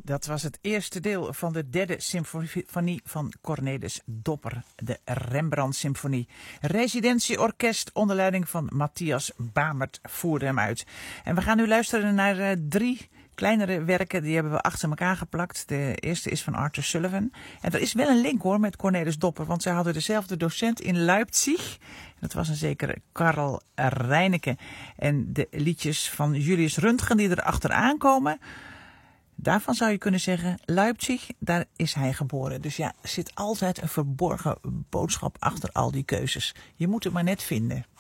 Dat was het eerste deel van de derde symfonie van Cornelis Dopper, de Rembrandt-symfonie. Residentieorkest onder leiding van Matthias Bamert voerde hem uit. En we gaan nu luisteren naar 3 kleinere werken, die hebben we achter elkaar geplakt. De eerste is van Arthur Sullivan. En er is wel een link hoor met Cornelis Dopper, want zij hadden dezelfde docent in Leipzig. Dat was een zekere Karl Reineke. En de liedjes van Julius Röntgen die er achteraan komen, daarvan zou je kunnen zeggen, Leipzig, daar is hij geboren. Dus ja, er zit altijd een verborgen boodschap achter al die keuzes. Je moet het maar net vinden.